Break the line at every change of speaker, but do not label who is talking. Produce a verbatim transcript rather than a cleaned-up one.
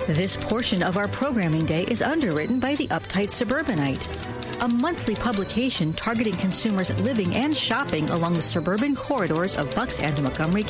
This portion of our programming day is underwritten by the Uptight Suburbanite, a monthly publication targeting consumers living and shopping along the suburban corridors of Bucks and Montgomery